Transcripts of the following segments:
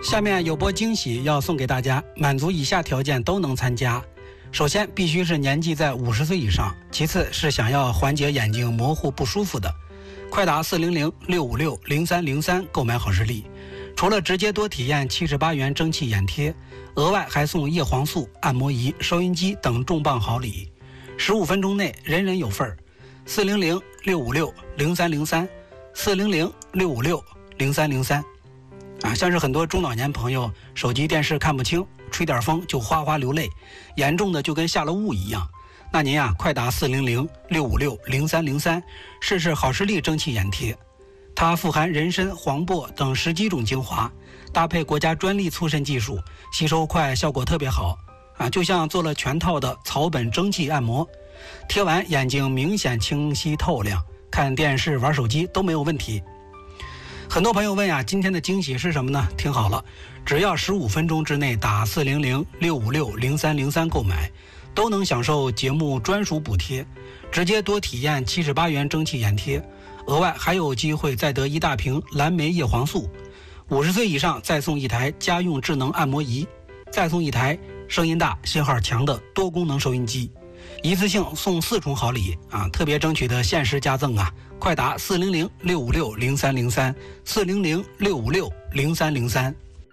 下面有波惊喜要送给大家，满足以下条件都能参加。首先必须是年纪在50岁以上，其次是想要缓解眼睛模糊不舒服的。快打400-656-0303购买好视力。除了直接多体验78元蒸汽眼贴，额外还送叶黄素、按摩仪、收音机等重磅好礼。15分钟内人人有份儿。400-656-0303 400-656-0303。像是很多中老年朋友手机电视看不清，吹点风就哗哗流泪，严重的就跟下了雾一样。那您快打400-656-0303试试好视力蒸汽眼贴。它富含人参、黄柏等10几种精华，搭配国家专利促渗技术，吸收快，效果特别好就像做了全套的草本蒸汽按摩，贴完眼睛明显清晰透亮，看电视玩手机都没有问题。很多朋友问今天的惊喜是什么呢？听好了，只要15分钟之内打400-656-0303购买，都能享受节目专属补贴，直接多体验78元蒸汽眼贴，额外还有机会再得1大瓶蓝莓叶黄素，50岁以上再送1台家用智能按摩仪，再送1台声音大、信号强的多功能收音机，一次性送4重好礼特别争取的限时加赠快打400-656-0303 400-656-0303。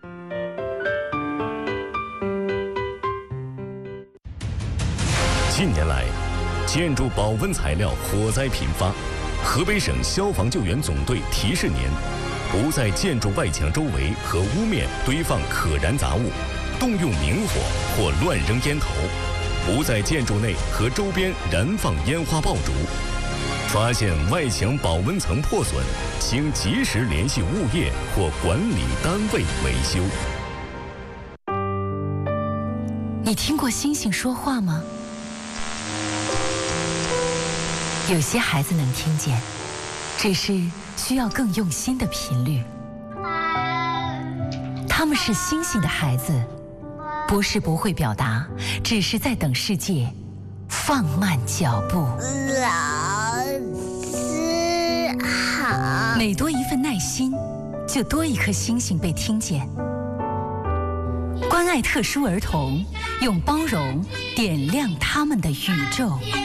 近年来，建筑保温材料火灾频发，河北省消防救援总队提示您：不在建筑外墙周围和屋面堆放可燃杂物，动用明火或乱扔烟头，不在建筑内和周边燃放烟花爆竹。发现外墙保温层破损，请及时联系物业或管理单位维修。 你听过星星说话吗？有些孩子能听见，只是需要更用心的频率。他们是星星的孩子，不是不会表达，只是在等世界放慢脚步。每多一份耐心，就多一颗星星被听见。关爱特殊儿童，用包容点亮他们的宇宙。